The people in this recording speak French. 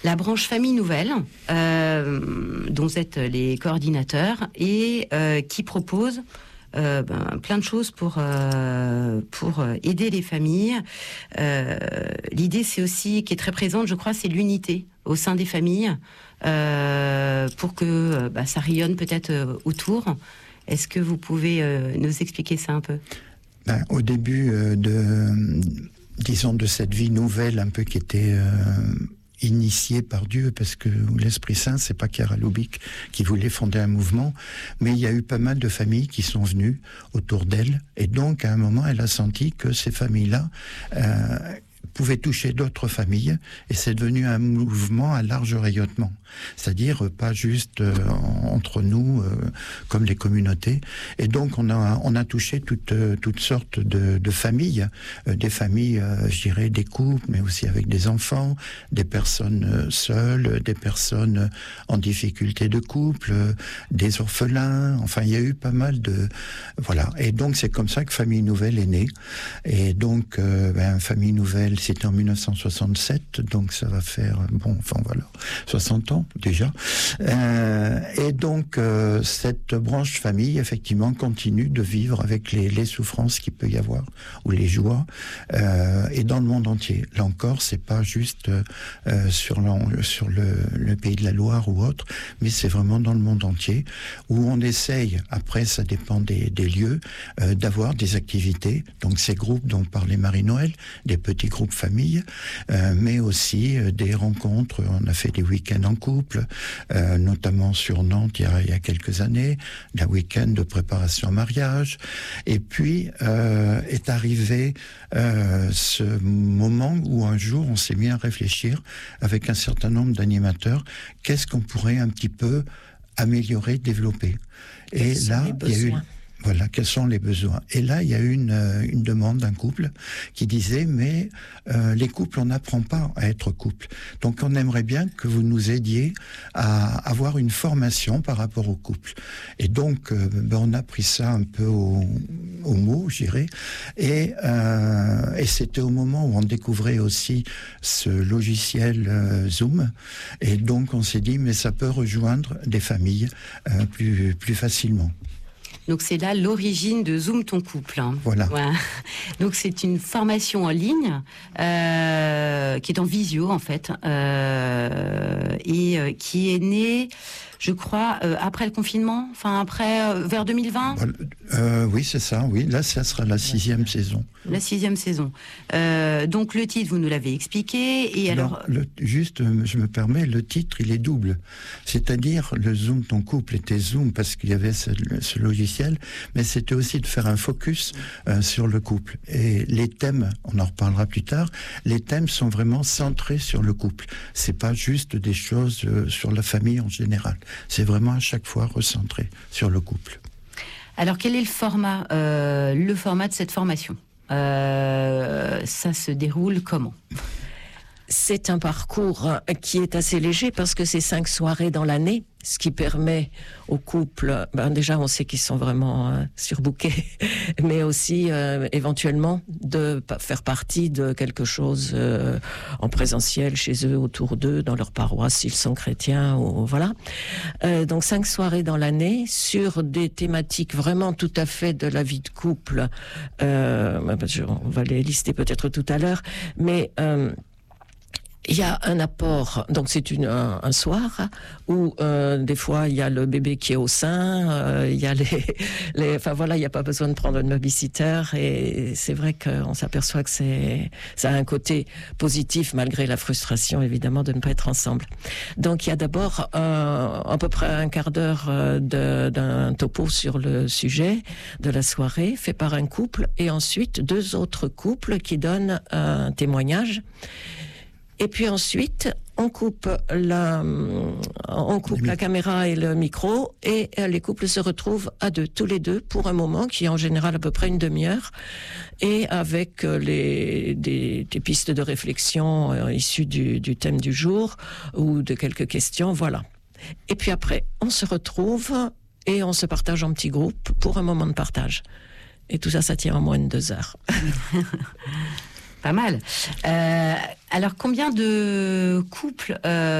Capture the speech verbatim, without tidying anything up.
La branche Famille Nouvelle, euh, dont vous êtes les coordinateurs, et euh, qui propose euh, ben, plein de choses pour, euh, pour aider les familles. Euh, l'idée, c'est aussi, qui est très présente, je crois, c'est l'unité au sein des familles, euh, pour que bah, ça rayonne peut-être euh, autour. Est-ce que vous pouvez euh, nous expliquer ça un peu ? Ben, au début euh, de, disons, de cette vie nouvelle, un peu qui était... Euh, initié par Dieu, parce que l'Esprit Saint, c'est pas Chiara Lubich qui voulait fonder un mouvement, mais il y a eu pas mal de familles qui sont venues autour d'elle, et donc à un moment, elle a senti que ces familles-là euh, pouvaient toucher d'autres familles, et c'est devenu un mouvement à large rayonnement. C'est-à-dire pas juste euh, entre nous, euh, comme les communautés. Et donc on a on a touché toutes euh, toutes sortes de, de familles, euh, des familles, euh, je dirais des couples, mais aussi avec des enfants, des personnes euh, seules, des personnes en difficulté de couple, euh, des orphelins. Enfin, il y a eu pas mal de voilà. Et donc c'est comme ça que Famille Nouvelle est née. Et donc euh, ben, Famille Nouvelle, c'était en dix-neuf cent soixante-sept, donc ça va faire bon, enfin voilà, soixante ans. Déjà. Euh, et donc, euh, cette branche famille, effectivement, continue de vivre avec les, les souffrances qu'il peut y avoir, ou les joies, euh, et dans le monde entier. Là encore, c'est pas juste euh, sur, sur le, le pays de la Loire ou autre, mais c'est vraiment dans le monde entier, où on essaye, après, ça dépend des, des lieux, euh, d'avoir des activités. Donc, ces groupes dont parlait Marie-Noël, des petits groupes familles, euh, mais aussi euh, des rencontres. On a fait des week-ends en couple, Euh, notamment sur Nantes il y, a, il y a quelques années, un week-end de préparation au mariage. Et puis euh, est arrivé euh, ce moment où un jour on s'est mis à réfléchir avec un certain nombre d'animateurs, qu'est-ce qu'on pourrait un petit peu améliorer, développer. Et Quels là, il y a eu... Voilà, quels sont les besoins. Et là, il y a eu une, une demande d'un couple qui disait, mais euh, les couples, on n'apprend pas à être couple. Donc, on aimerait bien que vous nous aidiez à avoir une formation par rapport au couple. Et donc, euh, ben, on a pris ça un peu au, au mot, je dirais. Et, euh, et c'était au moment où on découvrait aussi ce logiciel euh, Zoom. Et donc, on s'est dit, mais ça peut rejoindre des familles euh, plus, plus facilement. Donc c'est là l'origine de Zoom ton couple. Hein. Voilà. Ouais. Donc c'est une formation en ligne euh, qui est en visio en fait euh, et euh, qui est née, je crois, euh, après le confinement, enfin après euh, vers deux mille vingt. Euh, oui, c'est ça. Oui, là, ça sera la sixième ouais. saison. La sixième saison. Euh, donc le titre, vous nous l'avez expliqué. Et alors, alors le, juste, je me permets, le titre, il est double. C'est-à-dire, le Zoom ton couple était Zoom parce qu'il y avait ce, ce logiciel, mais c'était aussi de faire un focus euh, sur le couple. Et les thèmes, on en reparlera plus tard. Les thèmes sont vraiment centrés sur le couple. C'est pas juste des choses euh, sur la famille en général. C'est vraiment à chaque fois recentré sur le couple. Alors, quel est le format, euh, le format de cette formation ? Euh, ça se déroule comment ? C'est un parcours qui est assez léger parce que c'est cinq soirées dans l'année, ce qui permet aux couples, ben déjà on sait qu'ils sont vraiment euh, surbookés, mais aussi euh, éventuellement de faire partie de quelque chose euh, en présentiel chez eux, autour d'eux, dans leur paroisse s'ils sont chrétiens, ou voilà. Euh, donc cinq soirées dans l'année sur des thématiques vraiment tout à fait de la vie de couple. Euh, on va les lister peut-être tout à l'heure, mais euh, il y a un apport, donc c'est une, un, un soir où euh, des fois il y a le bébé qui est au sein, euh, il y a les, les, enfin voilà, il n'y a pas besoin de prendre une babysitter et c'est vrai qu'on s'aperçoit que c'est, ça a un côté positif malgré la frustration évidemment de ne pas être ensemble. Donc il y a d'abord euh, à peu près un quart d'heure de, d'un topo sur le sujet de la soirée fait par un couple et ensuite deux autres couples qui donnent un témoignage. Et puis ensuite, on coupe la, on coupe la caméra et le micro et les couples se retrouvent à deux, tous les deux, pour un moment qui est en général à peu près une demi-heure et avec les, des, des pistes de réflexion euh, issues du, du thème du jour ou de quelques questions, voilà. Et puis après, on se retrouve et on se partage en petits groupes pour un moment de partage. Et tout ça, ça tient en moins de deux heures. Pas mal. Euh, alors, combien de couples euh,